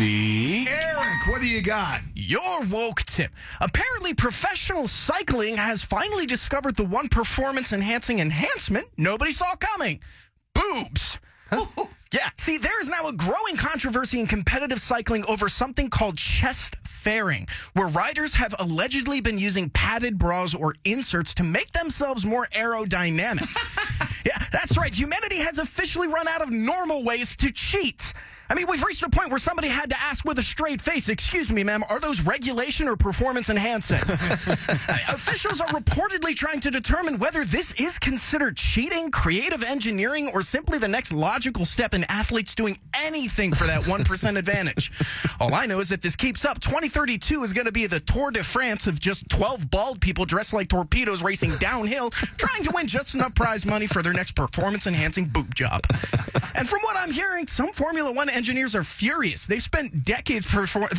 B. Eric, what do you got? Your woke tip. Apparently, professional cycling has finally discovered the one performance-enhancing enhancement nobody saw coming. Boobs. Yeah, see, there is now a growing controversy in competitive cycling over something called chest fairing, where riders have allegedly been using padded bras or inserts to make themselves more aerodynamic. Yeah, that's right. Humanity has officially run out of normal ways to cheat. I mean, we've reached a point where somebody had to ask with a straight face, "Excuse me, ma'am, are those regulation or performance enhancing?" Officials are reportedly trying to determine whether this is considered cheating, creative engineering, or simply the next logical step in athletes doing anything for that 1% advantage. All I know is that this keeps up, 2032 is going to be the Tour de France of just 12 bald people dressed like torpedoes racing downhill, trying to win just enough prize money for their next performance-enhancing boob job. And from what I'm hearing, some Formula One engineers are furious. They've spent decades perfecting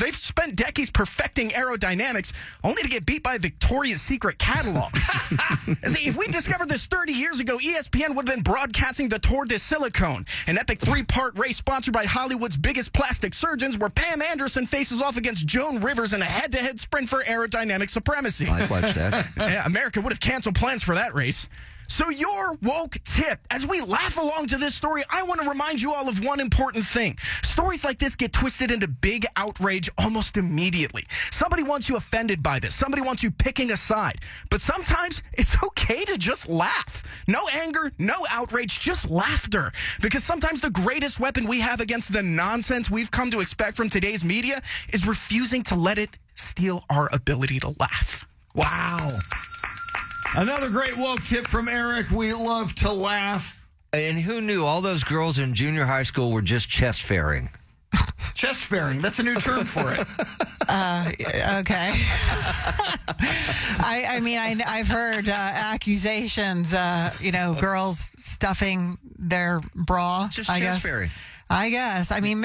aerodynamics only to get beat by Victoria's Secret catalog. See, if we discovered this 30 years ago, ESPN would have been broadcasting the Tour de Silicone, an epic 3-part race sponsored by Hollywood's biggest plastic surgeons, where Pam Anderson faces off against Joan Rivers in a head-to-head sprint for aerodynamic supremacy. I'd watch that. Yeah, America would have canceled plans for that race. So your woke tip, as we laugh along to this story, I want to remind you all of one important thing. Stories like this get twisted into big outrage almost immediately. Somebody wants you offended by this. Somebody wants you picking a side. But sometimes it's okay to just laugh. No anger, no outrage, just laughter. Because sometimes the greatest weapon we have against the nonsense we've come to expect from today's media is refusing to let it steal our ability to laugh. Wow. Another great woke tip from Eric. We love to laugh. And who knew all those girls in junior high school were just chest fairing? Chest fairing. That's a new term for it. Okay. I've heard accusations, girls stuffing their bra. Just I chest guess. fairing. I guess. I mean,